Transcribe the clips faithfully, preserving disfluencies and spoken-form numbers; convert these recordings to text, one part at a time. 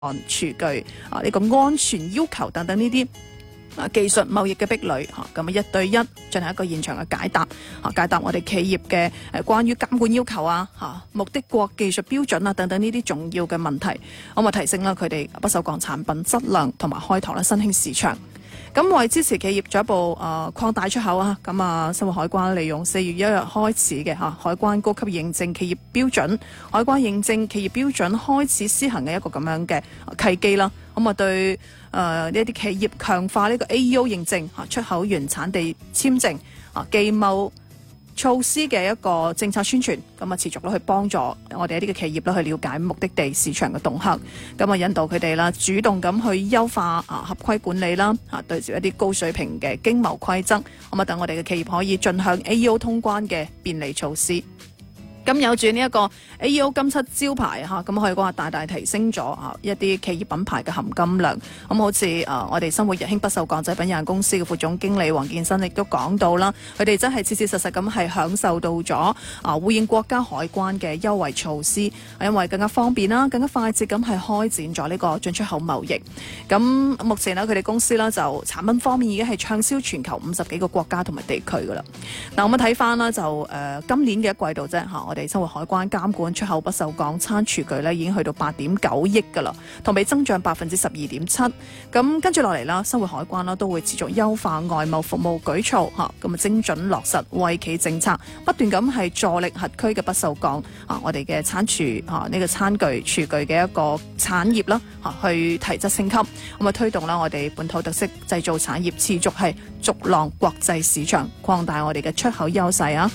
廚具啊呢個安全要求等等呢啲。啊，技術貿易嘅壁壘嚇，咁啊一對一進行一個現場嘅解答，啊解答我哋企業嘅誒關於監管要求啊嚇、目的國技術標準啊等等呢啲重要嘅問題，咁啊提升啦佢哋不鏽鋼產品質量同埋開拓咧新興市場。咁為支持企業進一步誒擴大出口啊，咁啊生活海關利用四月一日開始嘅嚇海關高級認證企業標準、海關認證企業標準開始施行嘅一個咁樣嘅契機啦。咁啊對誒呢一啲企業強化呢個 A E O 認證嚇出口原產地簽證啊技貿措施嘅一個政策宣傳，咁啊持續咧去幫助我哋一啲嘅企業咧去了解目的地市場嘅動向，咁啊引導佢哋啦主動咁去優化啊合規管理啦，啊對照一啲高水平嘅經貿規則，咁啊等我哋嘅企業可以進向 A E O 通關嘅便利措施。咁有住呢一個 A E O 金漆招牌嚇，咁可以講話大大提升咗啊一啲企業品牌嘅含金量。咁好似啊我哋生活日興不鏽鋼製品有限公司嘅副總經理黃建新亦都講到啦，佢哋真係切切實實咁係享受到咗啊互認國家海關嘅優惠措施，因為更加方便啦，更加快捷咁係開展咗呢個進出口貿易。咁目前呢，佢哋公司呢就產品方面已經係暢銷全球五十幾個國家同埋地區噶啦。嗱，我哋睇翻啦就誒、呃、今年嘅一季度啫嚇。我哋生活海關監管出口不鏽鋼餐廚具咧，已經去到八點九億噶啦，同比增長百分之十二點七。咁跟住落嚟啦，生活海關啦都會持續優化外貿服務舉措嚇，咁啊精準落實惠企政策，不斷咁係助力轄區嘅不鏽鋼啊，我哋嘅餐廚啊呢個餐具廚具嘅一個產業啦嚇，去提質升級，咁啊推動啦我哋本土特色製造產業持續係逐浪國際市場，擴大我哋嘅出口優勢啊！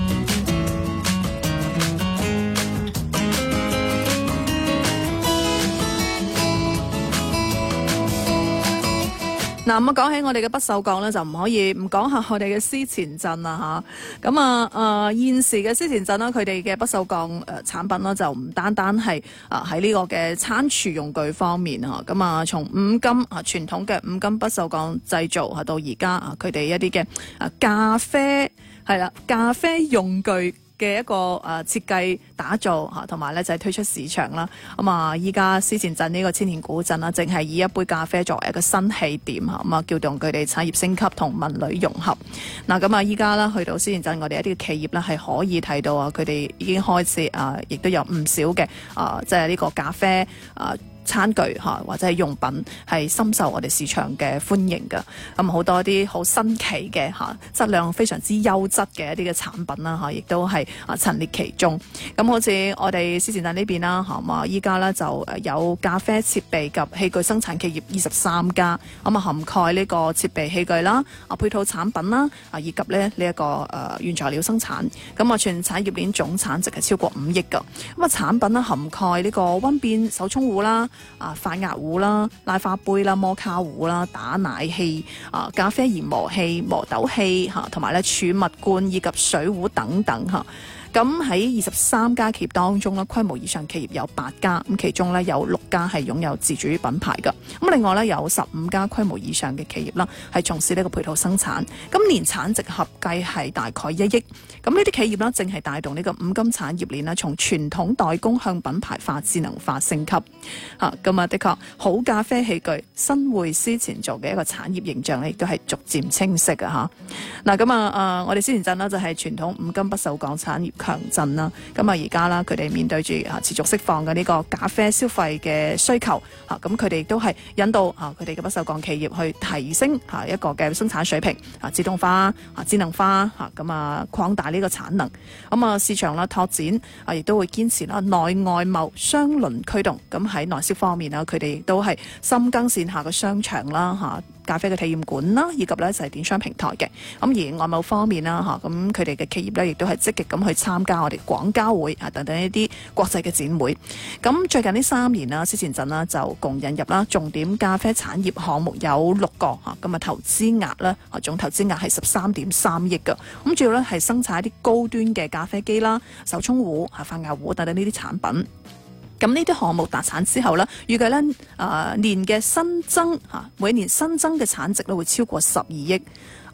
嗱，咁啊講起我哋嘅不鏽鋼咧，就唔可以唔講下我哋嘅思前鎮啦嚇。咁啊誒現時嘅思前鎮啦，佢哋嘅不鏽鋼誒產品啦，就唔單單係啊喺呢個嘅餐廚用具方面嚇。咁啊從五金啊傳統嘅五金不鏽鋼製造嚇到而家啊，佢哋一啲嘅啊咖啡係啦咖啡用具嘅一個誒設計打造嚇，同埋咧就係推出市場啦。咁啊，依家思前鎮呢個千年古鎮啦，淨係以一杯咖啡作為一個新起點嚇，咁啊叫動佢哋產業升級同文旅融合。嗱，咁啊依家啦去到思前鎮，我哋一啲企業咧係可以睇到啊，佢哋已經開始啊，亦都有唔少嘅啊，即係呢個咖啡啊餐具嚇或者係用品係深受我哋市場嘅歡迎㗎。咁好多啲好新奇嘅嚇質量非常之優質嘅一啲嘅產品啦嚇，亦都係啊陳列其中。咁好似我哋思前鎮呢邊啦嚇嘛，依家咧就有咖啡設備及器具生產企業二十三家，咁啊涵蓋呢個設備器具啦、啊配套產品啦、啊以及咧呢一個誒原材料生產。咁啊全產業鏈總產值係超過五億㗎。咁啊產品咧涵蓋呢個溫變手沖壺啦、啊快壓壺啦、拉花杯啦、摩卡壺啦、打奶器、啊咖啡研磨器、磨豆器嚇，同埋咧儲物罐以及水壺等等嚇。咁喺二十三家企業當中咧，規模以上企業有八家，咁其中咧有六家係擁有自主品牌嘅。咁另外咧有十五家規模以上嘅企業啦，係從事呢個配套生產。咁年產值合計係大概一億。咁呢啲企業咧，正係帶動呢個五金產業鏈咧，從傳統代工向品牌化、智能化升級。嚇咁啊，的確好咖啡器具新會思前做嘅一個產業形象咧，亦都係逐漸清晰嘅嚇。嗱咁啊，誒我哋思前鎮啦，就係傳統五金不鏽鋼產業強鎮啦，咁啊而家啦，佢哋面對住啊持續釋放嘅呢個咖啡消費嘅需求，嚇咁佢哋亦都係引導啊佢哋嘅不鏽鋼企業去提升嚇一個嘅生產水平，啊自動化、啊智能化嚇咁啊擴大呢個產能，咁啊市場啦拓展啊亦都會堅持啦內外貿雙輪驅動，咁喺內銷方面啦，佢哋亦都係深耕線下嘅商場啦嚇。咖啡嘅體驗館啦，以及咧就係電商平台嘅。咁而外貿方面啦嚇，咁佢哋嘅企業咧亦都係積極咁去參加我哋廣交會啊等等一啲國際嘅展會。咁最近呢三年啦，思前鎮啦就共引入啦重點咖啡產業項目有六個嚇，咁啊投資額咧啊總投資額係十三點三億㗎。咁主要咧係生產一啲高端嘅咖啡機啦、手沖壺、啊快壓壺等等呢啲產品。咁呢啲項目達產之後呢，預計呢誒年嘅新增嚇，每年新增嘅產值咧會超過十二億。咁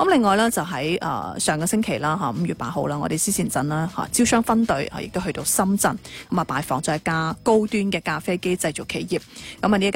咁另外咧就喺誒、呃、上個星期啦嚇，五月八號啦，我哋思前鎮啦嚇招商分隊亦都去到深圳，咁啊拜訪咗一家高端嘅咖啡機製造企業，咁啊呢